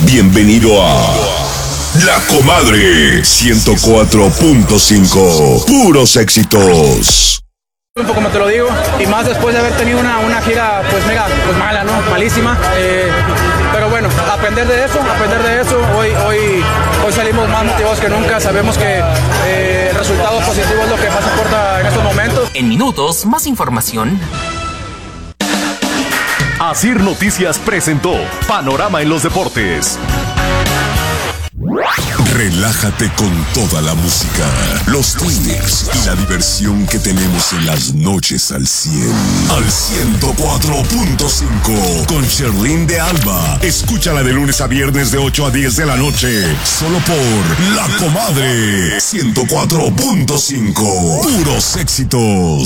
Bienvenido a La Comadre 104.5. Puros éxitos. Como te lo digo, y más después de haber tenido una gira pues mega, pues mala, ¿no? Malísima, pero bueno, aprender de eso, hoy salimos más motivados que nunca, sabemos que el resultado positivo es lo que más importa en estos momentos. En minutos, más información. Asir Noticias presentó Panorama en los Deportes. Relájate con toda la música, los tips y la diversión que tenemos en las noches al 100. Al 104.5 con Sherlyn de Alba. Escúchala de lunes a viernes de 8 a 10 de la noche. Solo por La Comadre 104.5. Puros éxitos.